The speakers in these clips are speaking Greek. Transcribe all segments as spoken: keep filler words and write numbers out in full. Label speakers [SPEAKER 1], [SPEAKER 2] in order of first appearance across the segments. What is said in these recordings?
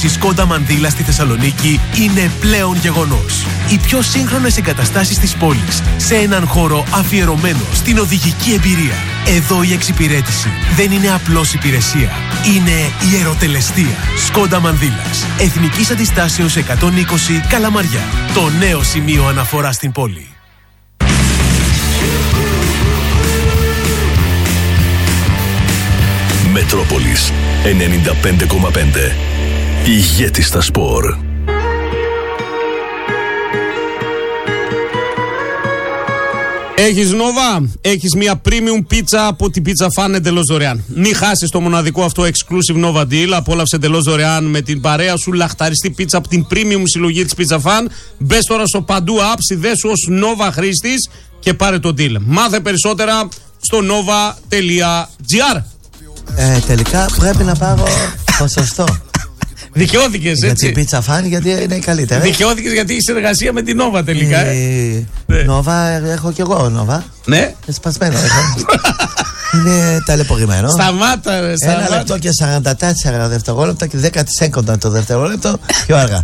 [SPEAKER 1] Η Σκόντα Μανδύλα στη Θεσσαλονίκη είναι πλέον γεγονός. Οι πιο σύγχρονες εγκαταστάσεις της πόλης σε έναν χώρο αφιερωμένο στην οδηγική εμπειρία. Εδώ η εξυπηρέτηση δεν είναι απλώς υπηρεσία. Είναι ιεροτελεστία. Σκόντα Μανδύλας. Εθνικής Αντιστάσεως εκατόν είκοσι Καλαμαριά. Το νέο σημείο αναφορά στην πόλη.
[SPEAKER 2] Μετρόπολης ενενήντα πέντε κόμμα πέντε. Ηγέτη στα σπορ.
[SPEAKER 3] Έχεις Νόβα, έχεις μια premium πίτσα από την Pizza Fan εντελώς δωρεάν. Μην χάσεις το μοναδικό αυτό exclusive Nova Deal. Απόλαυσε εντελώς δωρεάν με την παρέα σου λαχταριστή πίτσα από την premium συλλογή της Pizza Fan. Μπες τώρα στο παντού app, συνδέσου ως Nova χρήστης και πάρε το deal. Μάθε περισσότερα στο nova τελεία gr.
[SPEAKER 4] Ε, τελικά πρέπει να πάρω ποσοστό.
[SPEAKER 3] Δικαιώθηκες, έτσι.
[SPEAKER 4] Για την Pizza Fan, γιατί είναι η καλύτερη.
[SPEAKER 3] Δικαιώθηκες γιατί έχει συνεργασία με την Nova τελικά.
[SPEAKER 4] Ε,
[SPEAKER 3] ναι.
[SPEAKER 4] Nova, έχω κι εγώ Nova.
[SPEAKER 3] Ναι.
[SPEAKER 4] Σπασμένο έχω. Είναι ταλαιπωρημένο.
[SPEAKER 3] Σταμάτα, σταμάτα.
[SPEAKER 4] Ένα λεπτό και σαράντα τέσσερα δευτερόλεπτα και δέκα σέκοντα το δευτερόλεπτο πιο αργά.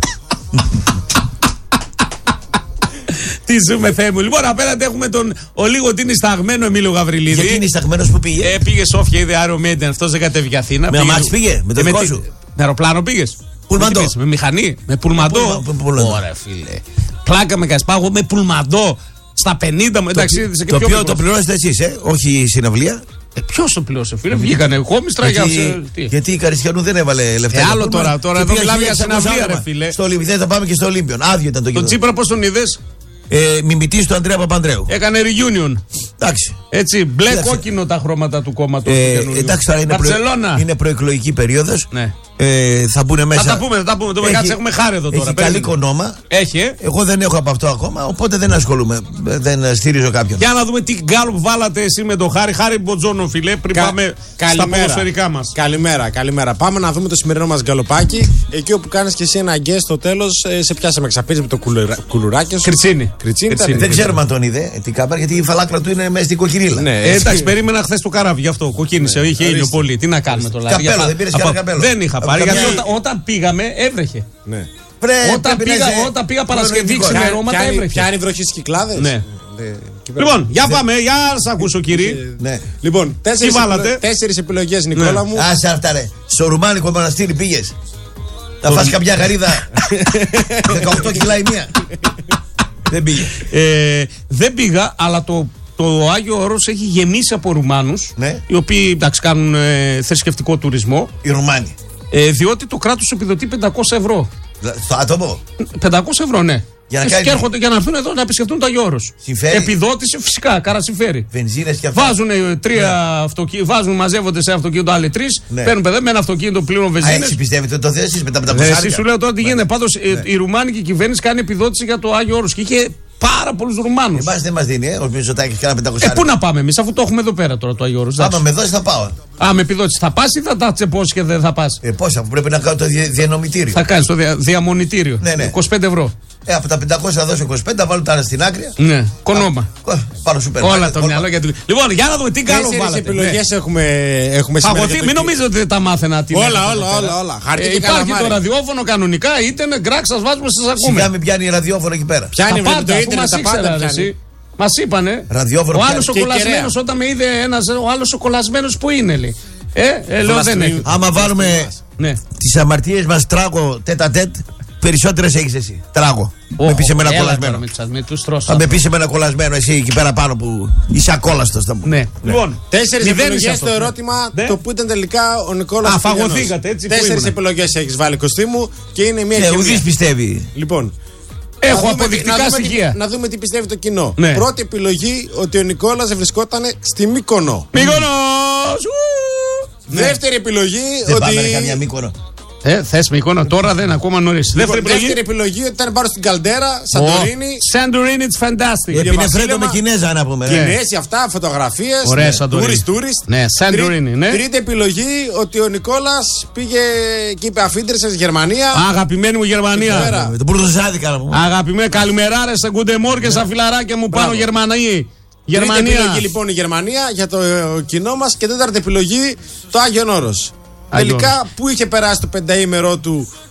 [SPEAKER 3] Τι ζούμε, Θεέ μου. Λοιπόν, απέναντι έχουμε τον ο λίγο την ισταγμένο Εμίλιο Γαβριλίδη.
[SPEAKER 4] Γιατί είναι ισταγμένος που πήγε.
[SPEAKER 3] Ε, πήγε Σόφια, είδε Άρο Μέιντεν, αυτός δεν κατέβηκε Αθήνα.
[SPEAKER 4] Με αμάξι πήγε, με το δικό σου.
[SPEAKER 3] Με αεροπλάνο πήγες.
[SPEAKER 4] Πουλμαντό.
[SPEAKER 3] Με μηχανή, με πουλμαντό. Ωραία, φίλε. Πλάκα με κασπάγω με πουλμαντό στα πενήντα μου. Εντάξει,
[SPEAKER 4] το οποίο το πληρώσετε εσείς, ε, όχι η συναυλία.
[SPEAKER 3] Ε, Ποιο το πλήρωσε, φίλε, βγήκανε κόμιστρα για αυτό.
[SPEAKER 4] Γιατί η Καριστιανού δεν έβαλε λεφτά.
[SPEAKER 3] Ε, άλλο τώρα, τώρα εδώ μιλάμε για συναυλία, ρε φίλε.
[SPEAKER 4] Στο Ολυμπιάδες θα πάμε και στο Ολύμπιον. Άδειο ήταν το κοινό.
[SPEAKER 3] Τον Τσίπρα πώς τον είδες?
[SPEAKER 4] Ε, μιμητής του Ανδρέα Παπανδρέου.
[SPEAKER 3] Έκανε reunion.
[SPEAKER 4] Εντάξει.
[SPEAKER 3] Έτσι, μπλε κόκκινο τα χρώματα του κόμματος.
[SPEAKER 4] Ε, εντάξει, τώρα είναι, προ... είναι προεκλογική περίοδος.
[SPEAKER 3] Ναι.
[SPEAKER 4] Ε, θα μπουν μέσα.
[SPEAKER 3] Θα τα πούμε, θα τα πούμε. Το έχει, έχουμε χάρη εδώ τώρα.
[SPEAKER 4] Έχει καλή κονόμα.
[SPEAKER 3] Έχει, ε.
[SPEAKER 4] Εγώ δεν έχω από αυτό ακόμα, οπότε δεν ασχολούμαι. Δεν στηρίζω κάποιον.
[SPEAKER 3] Για να δούμε τι γκάλουπ βάλατε εσύ με το Χάρη. Χάρη Μποτζόνο, φιλέ, πριν Κα... πάμε καλημέρα. Στα ποδοσφαιρικά μας.
[SPEAKER 5] Καλημέρα, καλημέρα. Πάμε να δούμε το σημερινό μας γκαλοπάκι. Εκεί όπου κάνεις και εσύ ένα γκέ στο τέλος, σε πιάσαμε εξαπίζει με το κουλουρα... κουλουράκι σου.
[SPEAKER 3] Κριτσίνη.
[SPEAKER 5] Κριτσίνη.
[SPEAKER 4] Δεν ξέρουμε αν τον είδε την κάμερα, γιατί η φαλάκρα του είναι μέσα στην κοκκινίλα.
[SPEAKER 3] Ναι, ε, εντάξει, περίμενα χθες το καράβι γι' αυτό. Κοκκίνησε, είχε ήλιο πολύ. Τι να κάνουμε τώρα.
[SPEAKER 4] Καπέλο, δεν πήρες κανένα καπέλο.
[SPEAKER 3] Δεν είχα πάρει, γιατί όταν πήγαμε έβρεχε. Όταν πήγα Παρασκευή ξημερώματα έβρεχε.
[SPEAKER 5] Πιάνει βροχή στις Κυκλάδες.
[SPEAKER 3] Ναι. Λοιπόν, για πάμε, για να σας ακούσω, κύριε.
[SPEAKER 5] Λοιπόν, τέσσερις επιλογές, Νικόλα μου.
[SPEAKER 4] Άσε αυτά, ρε. Στο Ρουμάνικο μοναστήρι πήγες. Θα φας καμιά γαρίδα δεκαοκτώ κιλά η μία. Δεν πήγε.
[SPEAKER 3] Ε, δεν πήγα, αλλά το, το Άγιο Όρος έχει γεμίσει από Ρουμάνους, ναι. Οι οποίοι εντάξει, κάνουν ε, θρησκευτικό τουρισμό.
[SPEAKER 4] Οι Ρουμάνοι.
[SPEAKER 3] Ε, διότι το κράτος επιδοτεί πεντακόσια ευρώ.
[SPEAKER 4] Στο άτομο.
[SPEAKER 3] πεντακόσια ευρώ, ναι.
[SPEAKER 4] Για να,
[SPEAKER 3] και, και έρχονται για να έρθουν εδώ να επισκεφτούν το Άγιο Όρος.
[SPEAKER 4] Συμφέρει.
[SPEAKER 3] Επιδότηση φυσικά, κάρα συμφέρει.
[SPEAKER 4] Βενζίνες και αυτά.
[SPEAKER 3] Βάζουν τρία ναι. αυτοκίνητα, βάζουν, μαζεύονται σε αυτοκίνητο άλλοι τρει. Ναι. Παίρνουν παιδέ με ένα αυτοκίνητο πλήρων βενζίνες.
[SPEAKER 4] Έτσι πιστεύετε ότι το θέσει με τα πεντακόσια.
[SPEAKER 3] Εσύ σου λέω τώρα τι γίνεται. Πάντως η ρουμάνικη κυβέρνηση κάνει επιδότηση για το Άγιο Όρος και είχε πάρα πολλούς Ρουμάνους.
[SPEAKER 4] Εμάς δεν μας δίνει, ε, ο Μητσοτάκης κάνα πεντακόσια.
[SPEAKER 3] Ε, πού να πάμε εμείς, αφού το έχουμε εδώ πέρα τώρα το Άγιο Όρος.
[SPEAKER 4] Άμα με δώσει θα πάω.
[SPEAKER 3] Α, με επιδότηση θα πας ή θα τα τσεπώσεις και δεν θα πας?
[SPEAKER 4] Ε, πώς, αφού πρέπει να κάνω το δια, διανομητήριο.
[SPEAKER 3] Θα κάνεις το δια, διαμονητήριο.
[SPEAKER 4] Ναι, ναι.
[SPEAKER 3] είκοσι πέντε ευρώ.
[SPEAKER 4] Ε, από τα πεντακόσια θα δώσω είκοσι πέντε, θα βάλω τα άλλα στην άκρη.
[SPEAKER 3] Ναι, κονόμα.
[SPEAKER 4] Πάνω σου παίρνω.
[SPEAKER 3] Όλα το μυαλό για το. Λοιπόν, για να δούμε τι κάνω βάλατε.
[SPEAKER 5] Τέσσερις επιλογές έχουμε, έχουμε
[SPEAKER 3] σήμερα. Παγωθεί, μην νομίζετε ότι δεν τα μάθαινα.
[SPEAKER 5] Όλα, όλα, όλα, όλα.
[SPEAKER 3] Ε, υπάρχει το ραδιόφωνο κανονικά, είτε με γκράξ σας βάζουμε, σας ακούμε.
[SPEAKER 4] Σιγά μην πιάνει ραδιόφωνο εκεί πέρα.
[SPEAKER 5] Πιάνει με το ίντερνετ, τα πάντα πιάνει.
[SPEAKER 3] Μας είπανε,
[SPEAKER 4] ραδιόφωνο,
[SPEAKER 3] ο άλλος ο κολλασμένος όταν με είδε ένας, ο άλλος ο κολλασμένος που είναι, λέει. Ε, ε λέω δεν έχει.
[SPEAKER 4] Άμα βάλουμε
[SPEAKER 3] ναι.
[SPEAKER 4] τις αμαρτίες μας τράγω τέτα τέτ, περισσότερες έχεις εσύ. Τράγω. Oh, με πεις με ένα κολλασμένο. Θα με πεις με ένα κολλασμένο εσύ εκεί πέρα πάνω που είσαι ακόλαστος.
[SPEAKER 3] Ναι.
[SPEAKER 4] ναι.
[SPEAKER 3] Λοιπόν,
[SPEAKER 5] τέσσερις επιλογές στο ερώτημα ναι. το που ήταν τελικά ο Νικόλας.
[SPEAKER 3] Α, φαγωθήκατε έτσι.
[SPEAKER 5] Τέσσερις επιλογές έχεις βάλει, Κωστή μου, και είναι μία
[SPEAKER 4] και ουδής πιστεύει.
[SPEAKER 5] Λοιπόν.
[SPEAKER 3] Έχω
[SPEAKER 5] να
[SPEAKER 3] αποδεικτικά
[SPEAKER 5] δούμε,
[SPEAKER 3] στοιχεία.
[SPEAKER 5] Να δούμε, να δούμε τι πιστεύει το κοινό.
[SPEAKER 3] Ναι.
[SPEAKER 5] Πρώτη επιλογή, ότι ο Νικόλας βρισκόταν στη Μύκονο.
[SPEAKER 3] Μύκονος!
[SPEAKER 5] Δεύτερη επιλογή,
[SPEAKER 4] δεν
[SPEAKER 5] ότι.
[SPEAKER 4] Δεν πάμε καμιά Μύκονο.
[SPEAKER 3] Ε, θες Μύκονο, τώρα δεν, ακόμα νωρίς.
[SPEAKER 5] Λοιπόν, δεύτερη, δεύτερη επιλογή, ότι ήταν πάνω στην Καλντέρα, Σαντορίνη.
[SPEAKER 3] Σαντορίνη, it's fantastic.
[SPEAKER 4] Επινεφρέτω με Κινέζα να πούμε.
[SPEAKER 5] Κινέζοι αυτά, φωτογραφίες.
[SPEAKER 3] Ωραία, Σαντορίνη.
[SPEAKER 5] Tourist,
[SPEAKER 3] ναι, Σαντορίνη, ναι.
[SPEAKER 5] Τρίτη επιλογή, ότι ο Νικόλας πήγε και είπε αφίντρεσε στη Γερμανία.
[SPEAKER 3] Αγαπημένη μου Γερμανία.
[SPEAKER 4] Το Μπουρδοζάδι κάναμε.
[SPEAKER 3] Αγαπημένη, καλημεράρε, σε γκουντεμόρ στα φιλαράκια μου πάνω Γερμανία.
[SPEAKER 5] Γερμανία. Τρίτη επιλογή λοιπόν η Γερμανία για το κοινό μας και τέταρτη επιλογή το Άγιον Όρος. Τελικά, πού είχε περάσει το πενταήμερό του